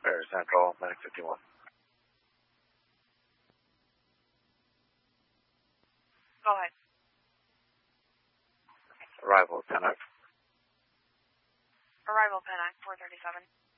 Air Central, Medic 51. Go ahead. Arrival, Pennock. Arrival, Pennock, 437.